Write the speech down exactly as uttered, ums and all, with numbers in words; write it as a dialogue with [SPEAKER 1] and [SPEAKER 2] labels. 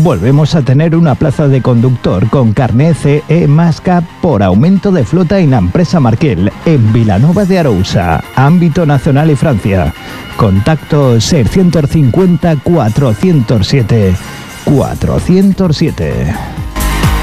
[SPEAKER 1] Volvemos a tener una plaza de conductor con carné C E Masca por aumento de flota en la empresa Markel en Vilanova de Arousa, ámbito nacional y Francia. Contacto seiscientos cincuenta cuatrocientos siete cuatrocientos siete.